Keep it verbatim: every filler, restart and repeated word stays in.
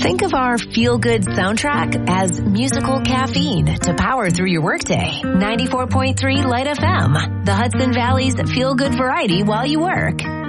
Think of our feel-good soundtrack as musical caffeine to power through your workday. ninety-four point three Light F M, the Hudson Valley's feel-good variety while you work.